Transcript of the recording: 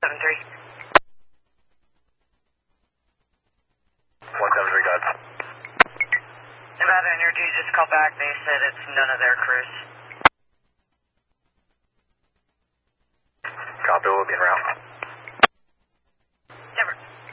173 guys. Nevada Energy just called back. They said it's none of their crews. Copy, we'll be en route.